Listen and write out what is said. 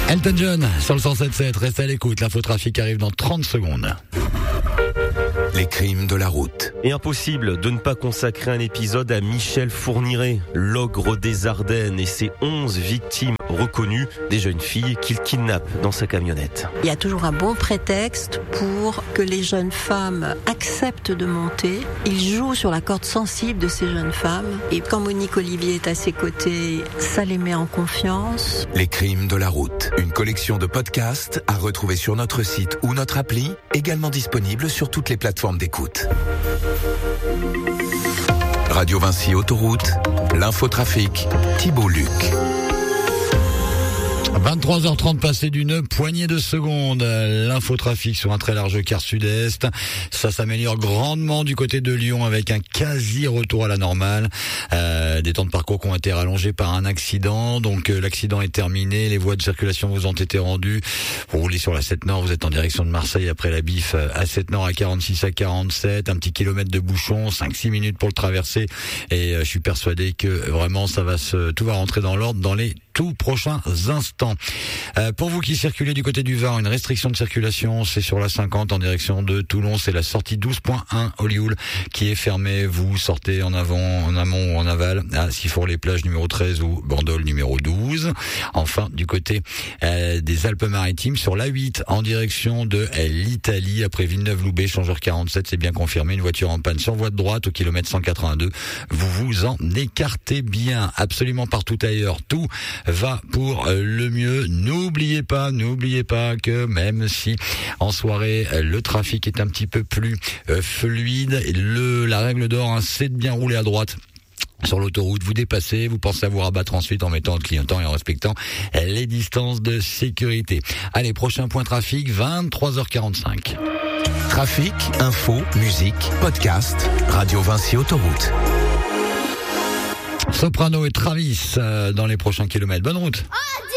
Elton John sur le 107.7, restez à l'écoute, l'infotrafic arrive dans 30 secondes. Les crimes de la route. Et impossible de ne pas consacrer un épisode à Michel Fourniret, l'ogre des Ardennes et ses 11 victimes reconnues, des jeunes filles qu'il kidnappe dans sa camionnette. Il y a toujours un bon prétexte pour que les jeunes femmes acceptent de monter. Il joue sur la corde sensible de ces jeunes femmes. Et quand Monique Olivier est à ses côtés, ça les met en confiance. Les crimes de la route. Une collection de podcasts à retrouver sur notre site ou notre appli, également disponible sur toutes les plateformes d'écoute. Radio Vinci Autoroute, l'infotrafic, Thibault Luc. 23h30 passé d'une poignée de secondes. L'infotrafic sur un très large quart sud-est. Ça s'améliore grandement du côté de Lyon avec un quasi-retour à la normale. Des temps de parcours qui ont été rallongés par un accident. Donc l'accident est terminé. Les voies de circulation vous ont été rendues. Vous roulez sur la 7 Nord. Vous êtes en direction de Marseille après la BIF à 7 Nord à 46 à 47. Un petit kilomètre de bouchon. 5-6 minutes pour le traverser. Et je suis persuadé que vraiment tout va rentrer dans l'ordre dans les tout prochains instants. Pour vous qui circulez du côté du Var, une restriction de circulation, c'est sur la 50 en direction de Toulon, c'est la sortie 12.1 Olioul qui est fermée. Vous sortez en avant, en amont ou en aval à Sifour-les-Plages numéro 13 ou Bandol numéro 12. Enfin, du côté des Alpes-Maritimes, sur la 8 en direction de l'Italie, après Villeneuve-Loubet, changeur 47, c'est bien confirmé, une voiture en panne sur voie de droite au kilomètre 182. Vous vous en écartez bien, absolument partout ailleurs. Tout va pour le mieux. N'oubliez pas que même si en soirée le trafic est un petit peu plus fluide, la règle d'or, c'est de bien rouler à droite. Sur l'autoroute, vous dépassez, vous pensez à vous rabattre ensuite en mettant le clignotant et en respectant les distances de sécurité. Allez, prochain point trafic, 23h45. Trafic, info, musique, podcast, Radio Vinci Autoroute. Soprano et Travis dans les prochains kilomètres. Bonne route.